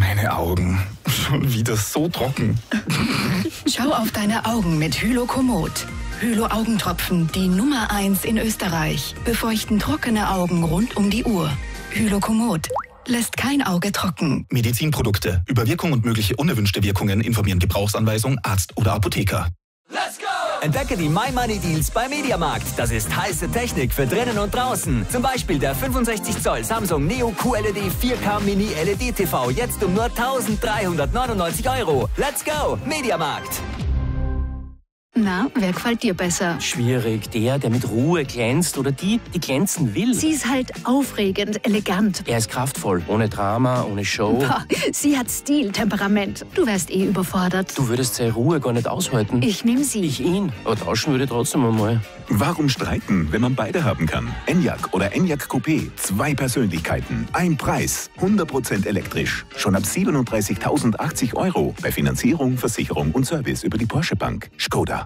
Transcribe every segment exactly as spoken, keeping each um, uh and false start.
Meine Augen. Schon wieder so trocken. Schau auf deine Augen mit Hylokomod. Hylo-Augentropfen, die Nummer eins in Österreich. Befeuchten trockene Augen rund um die Uhr. Hylokomod lässt kein Auge trocken. Medizinprodukte. Über Wirkung und mögliche unerwünschte Wirkungen informieren Gebrauchsanweisung, Arzt oder Apotheker. Let's go! Entdecke die My Money Deals bei Mediamarkt. Das ist heiße Technik für drinnen und draußen. Zum Beispiel der fünfundsechzig Zoll Samsung Neo Q L E D vier K Mini L E D T V jetzt um nur eintausenddreihundertneunundneunzig Euro. Let's go! Mediamarkt! Na, wer gefällt dir besser? Schwierig. Der, der mit Ruhe glänzt oder die, die glänzen will. Sie ist halt aufregend, elegant. Er ist kraftvoll. Ohne Drama, ohne Show. Boah, sie hat Stil, Temperament. Du wärst eh überfordert. Du würdest seine Ruhe gar nicht aushalten. Ich nehm sie. Ich ihn. Aber tauschen würde ich trotzdem einmal. Warum streiten, wenn man beide haben kann? Enyaq oder Enyaq Coupé. Zwei Persönlichkeiten. Ein Preis. hundert Prozent elektrisch. Schon ab siebenunddreißigtausendachtzig Euro. Bei Finanzierung, Versicherung und Service über die Porsche Bank. Skoda.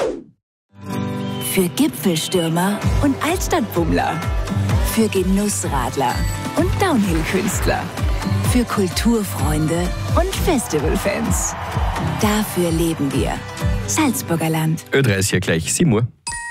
Für Gipfelstürmer und Altstadtbummler. Für Genussradler und Downhill-Künstler. Für Kulturfreunde und Festivalfans. Dafür leben wir. Salzburger Land. Ö drei ist ja gleich sieben Uhr.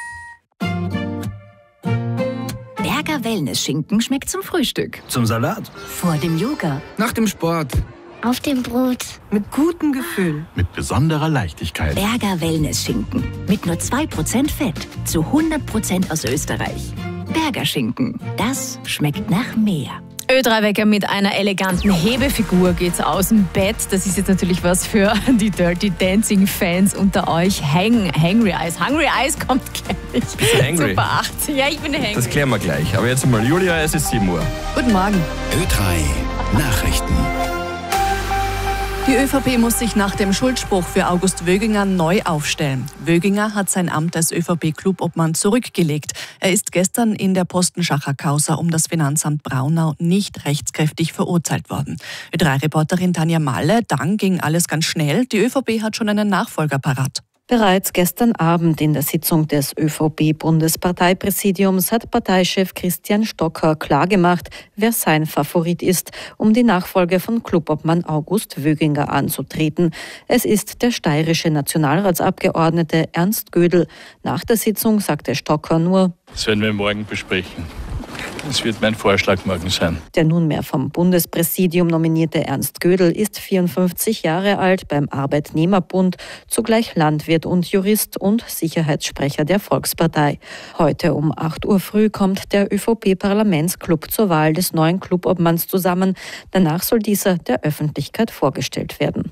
Berger Wellness-Schinken schmeckt zum Frühstück. Zum Salat. Vor dem Yoga. Nach dem Sport. Auf dem Brot. Mit gutem Gefühl. Mit besonderer Leichtigkeit. Berger Wellness-Schinken. Mit nur zwei Prozent Fett. Zu hundert Prozent aus Österreich. Berger Schinken. Das schmeckt nach mehr. Ö drei Wecker mit einer eleganten Hebefigur geht's aus dem Bett. Das ist jetzt natürlich was für die Dirty Dancing Fans unter euch. Hang, Hangry Eyes. Hungry Eyes kommt gleich. Hangry? Super acht. Ja, ich bin hangry. Das klären wir gleich. Aber jetzt mal Julia, es ist sieben Uhr. Guten Morgen. Ö drei Nachrichten. Die ÖVP muss sich nach dem Schuldspruch für August Wöginger neu aufstellen. Wöginger hat sein Amt als ÖVP-Clubobmann zurückgelegt. Er ist gestern in der Postenschacher-Causa um das Finanzamt Braunau nicht rechtskräftig verurteilt worden. Ö drei Reporterin Tanja Malle, dann ging alles ganz schnell. Die ÖVP hat schon einen Nachfolger parat. Bereits gestern Abend in der Sitzung des ÖVP-Bundesparteipräsidiums hat Parteichef Christian Stocker klargemacht, wer sein Favorit ist, um die Nachfolge von Clubobmann August Wöginger anzutreten. Es ist der steirische Nationalratsabgeordnete Ernst Gödel. Nach der Sitzung sagte Stocker nur: Das werden wir morgen besprechen. Das wird mein Vorschlag morgen sein. Der nunmehr vom Bundespräsidium nominierte Ernst Gödel ist vierundfünfzig Jahre alt, beim Arbeitnehmerbund, zugleich Landwirt und Jurist und Sicherheitssprecher der Volkspartei. Heute um acht Uhr früh kommt der ÖVP-Parlamentsclub zur Wahl des neuen Clubobmanns zusammen. Danach soll dieser der Öffentlichkeit vorgestellt werden.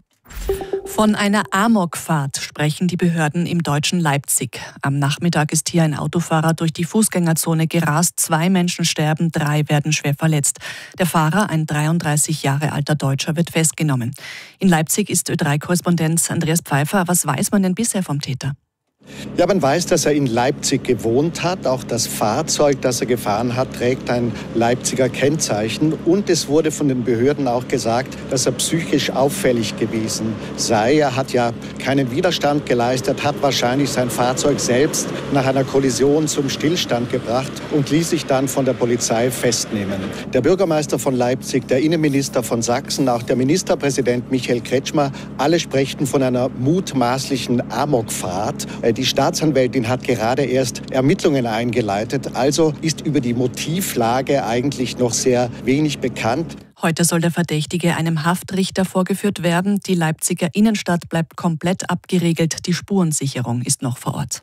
Von einer Amokfahrt sprechen die Behörden im deutschen Leipzig. Am Nachmittag ist hier ein Autofahrer durch die Fußgängerzone gerast. Zwei Menschen sterben, drei werden schwer verletzt. Der Fahrer, ein dreiunddreißig Jahre alter Deutscher, wird festgenommen. In Leipzig ist Ö drei Korrespondent Andreas Pfeiffer. Was weiß man denn bisher vom Täter? Ja, man weiß, dass er in Leipzig gewohnt hat. Auch das Fahrzeug, das er gefahren hat, trägt ein Leipziger Kennzeichen. Und es wurde von den Behörden auch gesagt, dass er psychisch auffällig gewesen sei. Er hat ja keinen Widerstand geleistet, hat wahrscheinlich sein Fahrzeug selbst nach einer Kollision zum Stillstand gebracht und ließ sich dann von der Polizei festnehmen. Der Bürgermeister von Leipzig, der Innenminister von Sachsen, auch der Ministerpräsident Michael Kretschmer, alle sprechen von einer mutmaßlichen Amokfahrt. Die Staatsanwältin hat gerade erst Ermittlungen eingeleitet, also ist über die Motivlage eigentlich noch sehr wenig bekannt. Heute soll der Verdächtige einem Haftrichter vorgeführt werden. Die Leipziger Innenstadt bleibt komplett abgeriegelt. Die Spurensicherung ist noch vor Ort.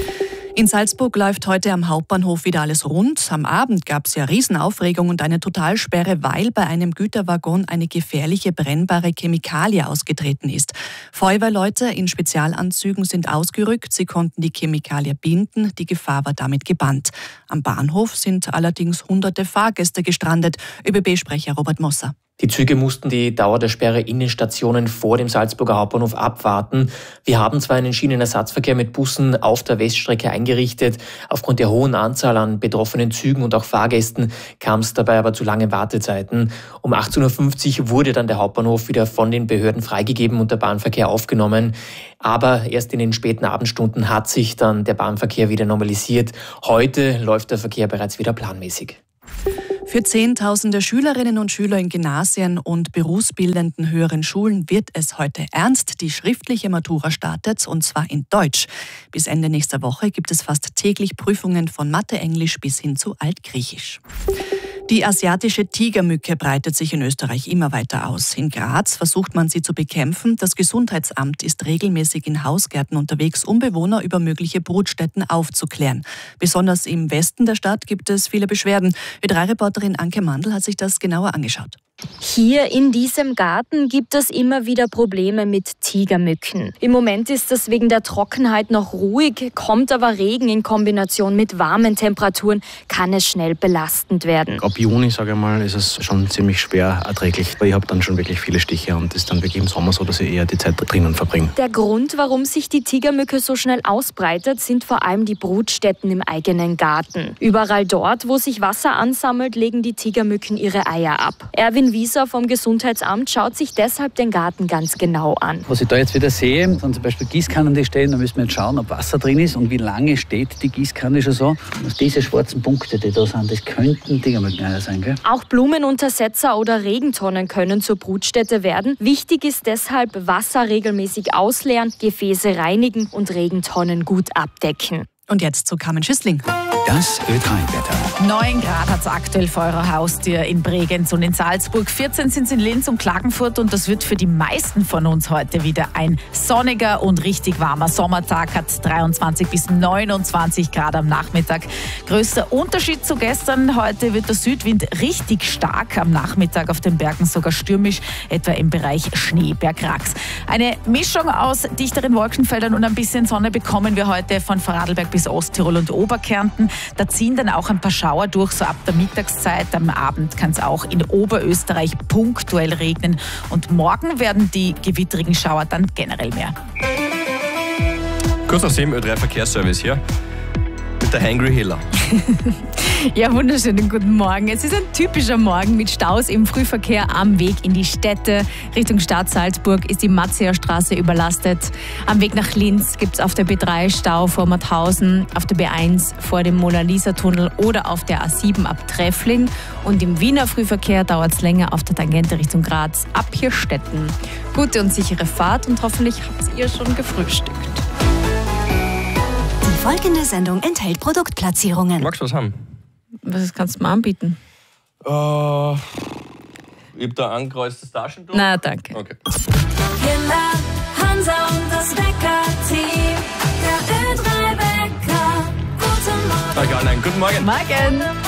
In Salzburg läuft heute am Hauptbahnhof wieder alles rund. Am Abend gab es ja Riesenaufregung und eine Totalsperre, weil bei einem Güterwaggon eine gefährliche brennbare Chemikalie ausgetreten ist. Feuerwehrleute in Spezialanzügen sind ausgerückt. Sie konnten die Chemikalie binden. Die Gefahr war damit gebannt. Am Bahnhof sind allerdings hunderte Fahrgäste gestrandet. ÖBB-Sprecher Robert Mosser. Die Züge mussten die Dauer der Sperre in den Stationen vor dem Salzburger Hauptbahnhof abwarten. Wir haben zwar einen Schienenersatzverkehr mit Bussen auf der Weststrecke eingerichtet. Aufgrund der hohen Anzahl an betroffenen Zügen und auch Fahrgästen kam es dabei aber zu langen Wartezeiten. Um achtzehn Uhr fünfzig wurde dann der Hauptbahnhof wieder von den Behörden freigegeben und der Bahnverkehr aufgenommen. Aber erst in den späten Abendstunden hat sich dann der Bahnverkehr wieder normalisiert. Heute läuft der Verkehr bereits wieder planmäßig. Für Zehntausende Schülerinnen und Schüler in Gymnasien und berufsbildenden höheren Schulen wird es heute ernst. Die schriftliche Matura startet, und zwar in Deutsch. Bis Ende nächster Woche gibt es fast täglich Prüfungen von Mathe, Englisch bis hin zu Altgriechisch. Die asiatische Tigermücke breitet sich in Österreich immer weiter aus. In Graz versucht man sie zu bekämpfen. Das Gesundheitsamt ist regelmäßig in Hausgärten unterwegs, um Bewohner über mögliche Brutstätten aufzuklären. Besonders im Westen der Stadt gibt es viele Beschwerden. Ö drei Reporterin Anke Mandl hat sich das genauer angeschaut. Hier in diesem Garten gibt es immer wieder Probleme mit Tigermücken. Im Moment ist es wegen der Trockenheit noch ruhig, kommt aber Regen in Kombination mit warmen Temperaturen, kann es schnell belastend werden. Ab Juni, sage ich mal, ist es schon ziemlich schwer erträglich. Ich habe dann schon wirklich viele Stiche und es ist dann wirklich im Sommer so, dass ich eher die Zeit drinnen verbringe. Der Grund, warum sich die Tigermücke so schnell ausbreitet, sind vor allem die Brutstätten im eigenen Garten. Überall dort, wo sich Wasser ansammelt, legen die Tigermücken ihre Eier ab. Erwin Wieser vom Gesundheitsamt schaut sich deshalb den Garten ganz genau an. Was ich da jetzt wieder sehe, sind zum Beispiel Gießkannen, die stehen. Da müssen wir jetzt schauen, ob Wasser drin ist und wie lange steht die Gießkanne schon so. Und diese schwarzen Punkte, die da sind, das könnten Tigermückeneier sein, gell? Auch Blumenuntersetzer oder Regentonnen können zur Brutstätte werden. Wichtig ist deshalb, Wasser regelmäßig ausleeren, Gefäße reinigen und Regentonnen gut abdecken. Und jetzt zu Carmen Schüssling. Das Ö drei Wetter. neun Grad hat es aktuell vor eurer Haustür in Bregenz und in Salzburg. vierzehn sind es in Linz und Klagenfurt, und das wird für die meisten von uns heute wieder ein sonniger und richtig warmer Sommertag. Hat dreiundzwanzig bis neunundzwanzig Grad am Nachmittag. Größter Unterschied zu gestern: heute wird der Südwind richtig stark, am Nachmittag auf den Bergen sogar stürmisch, etwa im Bereich Schneeberg-Rax. Eine Mischung aus dichteren Wolkenfeldern und ein bisschen Sonne bekommen wir heute von Vorarlberg bis Osttirol und Oberkärnten. Da ziehen dann auch ein paar Schauer durch, so ab der Mittagszeit. Am Abend kann es auch in Oberösterreich punktuell regnen. Und morgen werden die gewitterigen Schauer dann generell mehr. Kurz nach sieben, Ö drei Verkehrsservice hier mit der Hangry Hiller. Ja, wunderschönen guten Morgen. Es ist ein typischer Morgen mit Staus im Frühverkehr am Weg in die Städte. Richtung Stadt Salzburg ist die Matzia-Straße überlastet. Am Weg nach Linz gibt es auf der B drei Stau vor Mauthausen, auf der B eins vor dem Mona-Lisa-Tunnel oder auf der A sieben ab Treffling. Und im Wiener Frühverkehr dauert es länger auf der Tangente Richtung Graz ab Hirstetten. Gute und sichere Fahrt, und hoffentlich habt ihr schon gefrühstückt. Die folgende Sendung enthält Produktplatzierungen. Magst du was haben? Was kannst du mir anbieten? Uh, ich hab da ein angekreuztes Taschentuch. Na, danke. Okay. Kinder, Hansa und das Wecker-Team. Der Ö drei Wecker. Guten Morgen. Egal, nein, guten Morgen. Morgen.